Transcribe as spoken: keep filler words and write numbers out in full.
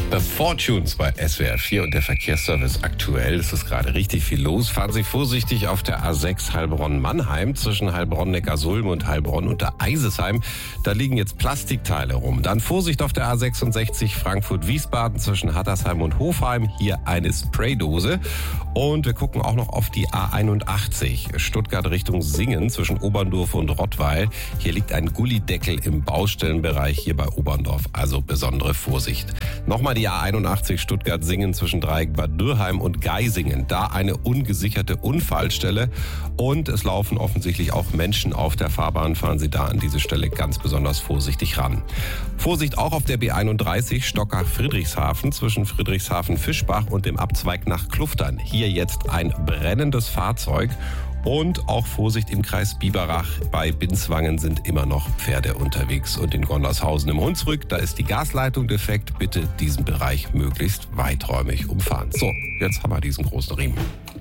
The Fortunes bei S W R vier und der Verkehrsservice aktuell. Es ist gerade richtig viel los. Fahren Sie vorsichtig auf der A sechs Heilbronn-Mannheim zwischen Heilbronn-Neckarsulm und Heilbronn-Untereisesheim. Da liegen jetzt Plastikteile rum. Dann Vorsicht auf der A sechsundsechzig Frankfurt-Wiesbaden zwischen Hattersheim und Hofheim. Hier eine Spraydose. Und wir gucken auch noch auf die A einundachtzig Stuttgart Richtung Singen zwischen Oberndorf und Rottweil. Hier liegt ein Gullideckel im Baustellenbereich hier bei Oberndorf. Also besondere Vorsicht. Nochmal die A einundachtzig Stuttgart-Singen zwischen Dreieck-Bad Dürrheim und Geisingen. Da eine ungesicherte Unfallstelle und es laufen offensichtlich auch Menschen auf der Fahrbahn. Fahren Sie da an diese Stelle ganz besonders vorsichtig ran. Vorsicht auch auf der B einunddreißig Stockach-Friedrichshafen zwischen Friedrichshafen-Fischbach und dem Abzweig nach Kluftern. Hier jetzt ein brennendes Fahrzeug. Und auch Vorsicht im Kreis Biberach. Bei Binswangen sind immer noch Pferde unterwegs. Und in Gondershausen im Hunsrück, da ist die Gasleitung defekt. Bitte diesen Bereich möglichst weiträumig umfahren. So, jetzt haben wir diesen großen Riemen.